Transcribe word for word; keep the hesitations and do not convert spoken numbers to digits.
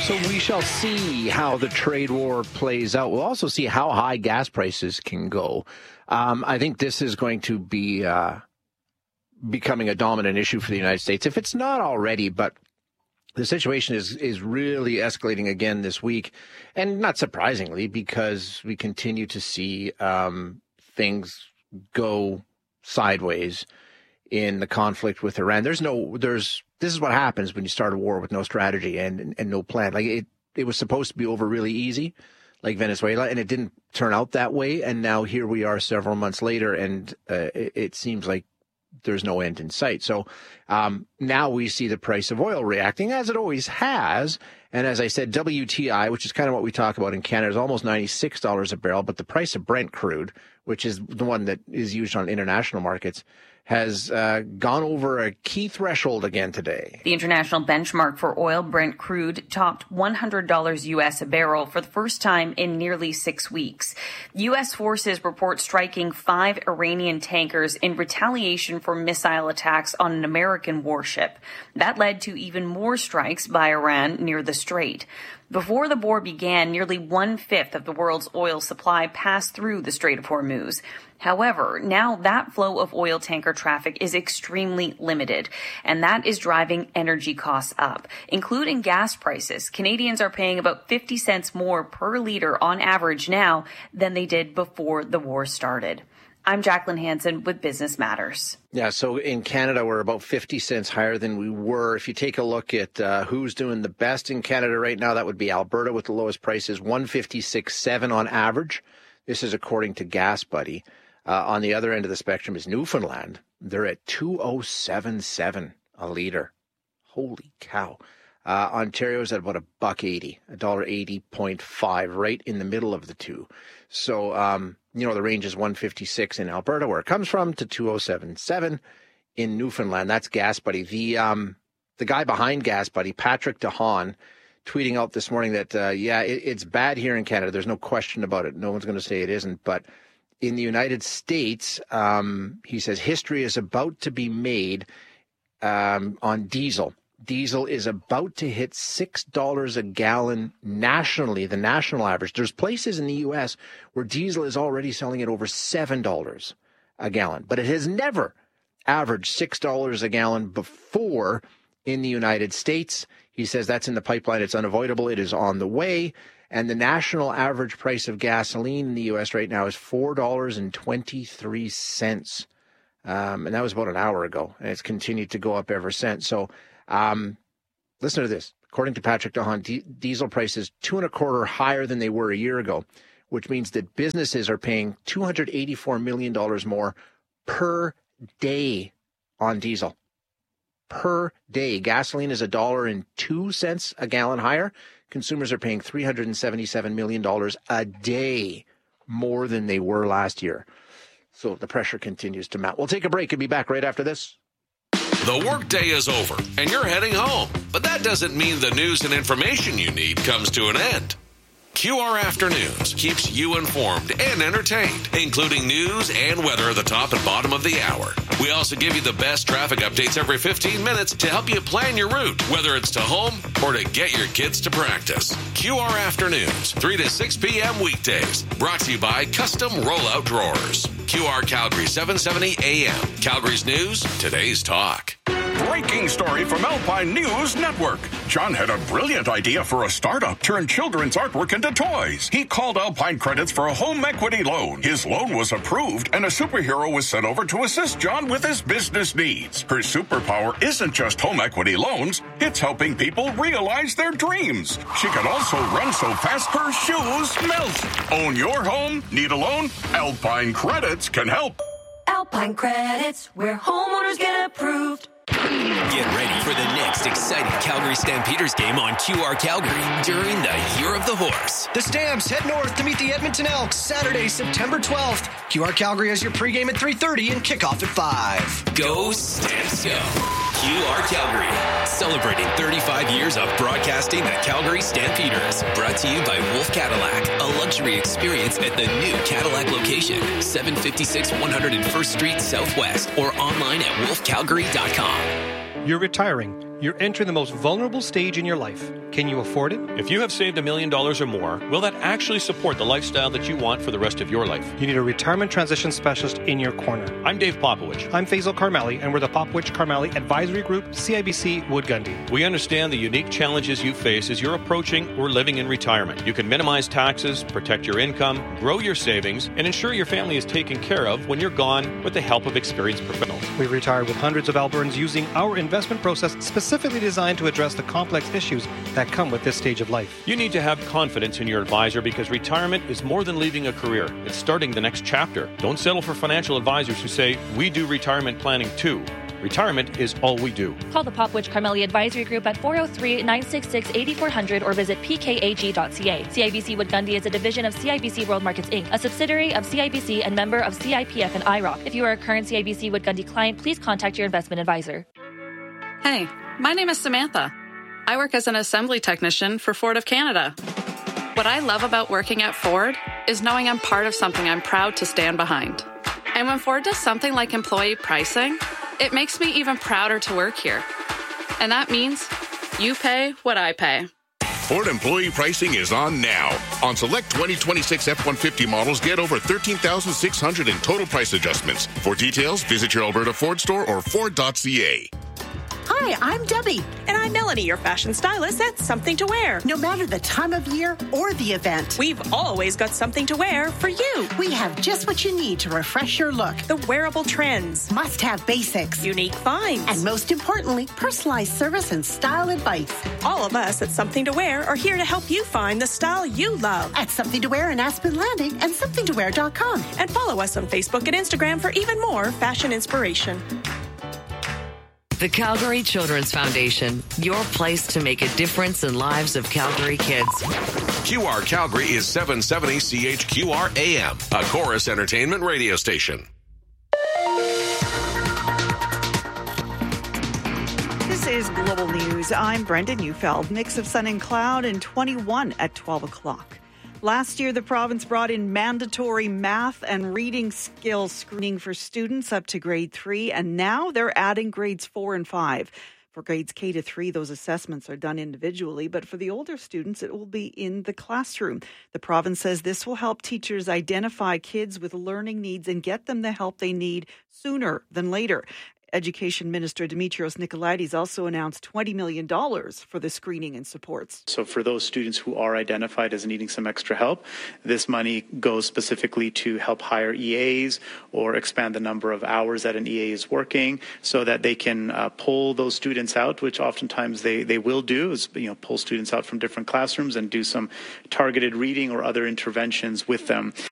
So we shall see how the trade war plays out. We'll also see how high gas prices can go. Um, I think this is going to be uh, becoming a dominant issue for the United States, if it's not already. But the situation is is really escalating again this week, and not surprisingly, because we continue to see um, things go sideways in the conflict with Iran. There's no, there's, this is what happens when you start a war with no strategy and, and, and no plan. Like it, it was supposed to be over really easy, like Venezuela, and it didn't turn out that way. And now here we are several months later, and uh, it, it seems like there's no end in sight. So um, now we see the price of oil reacting as it always has. And as I said, W T I, which is kind of what we talk about in Canada, is almost ninety-six dollars a barrel. But the price of Brent crude, which is the one that is used on international markets, has uh, gone over a key threshold again today. The international benchmark for oil, Brent crude, topped one hundred dollars U S a barrel for the first time in nearly six weeks. U S forces report striking five Iranian tankers in retaliation for missile attacks on an American warship. That led to even more strikes by Iran near the Strait. Before the war began, nearly one-fifth of the world's oil supply passed through the Strait of Hormuz. However, now that flow of oil tanker traffic is extremely limited, and that is driving energy costs up, including gas prices. Canadians are paying about fifty cents more per liter on average now than they did before the war started. I'm Jacqueline Hansen with Business Matters. Yeah, so in Canada, we're about fifty cents higher than we were. If you take a look at uh, who's doing the best in Canada right now, that would be Alberta with the lowest prices, one fifty-six point seven on average. This is according to Gas Buddy. Uh, on the other end of the spectrum is Newfoundland. They're at two oh seven seven a liter. Holy cow. Uh, Ontario's at about a buck eighty, a dollar eighty point five, right in the middle of the two. So, um, you know, the range is one fifty-six in Alberta, where it comes from, to two oh seven seven in Newfoundland. That's Gas Buddy. The um, the guy behind Gas Buddy, Patrick DeHaan, tweeting out this morning that, uh, yeah, it, it's bad here in Canada. There's no question about it. No one's going to say it isn't. But in the United States, um, he says history is about to be made um, on diesel. Diesel is about to hit six dollars a gallon nationally, the national average. There's places in the U S where diesel is already selling at over seven dollars a gallon, but it has never averaged six dollars a gallon before in the United States. He says that's in the pipeline. It's unavoidable. It is on the way. And the national average price of gasoline in the U S right now is four dollars and twenty-three cents. Um, and that was about an hour ago, and it's continued to go up ever since. So, Um, listen to this. According to Patrick DeHaan, d- diesel prices two and a quarter higher than they were a year ago, which means that businesses are paying two hundred eighty-four million dollars more per day on diesel. Per day. Gasoline is a dollar and two cents a gallon higher. Consumers are paying three hundred seventy-seven million dollars a day more than they were last year. So the pressure continues to mount. We'll take a break and be back right after this. The workday is over, and you're heading home. But that doesn't mean the news and information you need comes to an end. Q R Afternoons keeps you informed and entertained, including news and weather at the top and bottom of the hour. We also give you the best traffic updates every fifteen minutes to help you plan your route, whether it's to home or to get your kids to practice. Q R Afternoons, three to six p.m. weekdays. Brought to you by Custom Rollout Drawers. Q R Calgary, seven seventy A M. Calgary's news, today's talk. Breaking story from Alpine News Network. John had a brilliant idea for a startup, turn children's artwork into toys. He called Alpine Credits for a home equity loan. His loan was approved, and a superhero was sent over to assist John with his business needs. Her superpower isn't just home equity loans, it's helping people realize their dreams. She can also run so fast her shoes melt. Own your home? Need a loan? Alpine Credits can help. Alpine Credits, where homeowners get approved. Get ready for the next exciting Calgary Stampeders game on Q R Calgary during the Year of the Horse. The Stamps head north to meet the Edmonton Elks Saturday, September twelfth. Q R Calgary has your pregame at three thirty and kickoff at five. Go Stamps, go. Q R Calgary, celebrating thirty-five years of broadcasting the Calgary Stampeders. Brought to you by Wolf Cadillac, a luxury experience at the new Cadillac location, seven fifty-six one hundred first Street Southwest, or online at wolf calgary dot com. You're retiring. You're entering the most vulnerable stage in your life. Can you afford it? If you have saved a million dollars or more, will that actually support the lifestyle that you want for the rest of your life? You need a retirement transition specialist in your corner. I'm Dave Popowich. I'm Faisal Karmali, and we're the Popowich Karmali Advisory Group, C I B C Wood Gundy. We understand the unique challenges you face as you're approaching or living in retirement. You can minimize taxes, protect your income, grow your savings, and ensure your family is taken care of when you're gone with the help of experienced professionals. We've retired with hundreds of Albertans using our investment process specifically designed to address the complex issues that come with this stage of life. You need to have confidence in your advisor because retirement is more than leaving a career. It's starting the next chapter. Don't settle for financial advisors who say, we do retirement planning too. Retirement is all we do. Call the Popowich Karmali Advisory Group at four oh three, nine six six, eight four zero zero or visit p k a g dot c a. C I B C Wood Gundy is a division of C I B C World Markets Incorporated, a subsidiary of C I B C and member of C I P F and I R O C. If you are a current C I B C Wood Gundy client, please contact your investment advisor. Hey, my name is Samantha. I work as an assembly technician for Ford of Canada. What I love about working at Ford is knowing I'm part of something I'm proud to stand behind. And when Ford does something like employee pricing, it makes me even prouder to work here. And that means you pay what I pay. Ford employee pricing is on now. On select twenty twenty-six F one fifty models, get over thirteen thousand six hundred dollars in total price adjustments. For details, visit your Alberta Ford store or Ford dot c a. Hi, I'm Debbie. And I'm Melanie, your fashion stylist at Something to Wear. No matter the time of year or the event, we've always got something to wear for you. We have just what you need to refresh your look. The wearable trends. Must-have basics. Unique finds. And most importantly, personalized service and style advice. All of us at Something to Wear are here to help you find the style you love. At Something to Wear in Aspen Landing and something to wear dot com. And follow us on Facebook and Instagram for even more fashion inspiration. The Calgary Children's Foundation, your place to make a difference in lives of Calgary kids. Q R Calgary is seven seventy C H Q R A M, a Chorus Entertainment radio station. This is Global News. I'm Brenda Neufeld. Mix of sun and cloud and twenty-one at twelve o'clock. Last year, the province brought in mandatory math and reading skills screening for students up to grade three, and now they're adding grades four and five. For grades K to three, those assessments are done individually, but for the older students, it will be in the classroom. The province says this will help teachers identify kids with learning needs and get them the help they need sooner than later. Education Minister Dimitrios Nicolaides also announced twenty million dollars for the screening and supports. So for those students who are identified as needing some extra help, this money goes specifically to help hire E As or expand the number of hours that an E A is working so that they can uh, pull those students out, which oftentimes they, they will do, is you know pull students out from different classrooms and do some targeted reading or other interventions with them.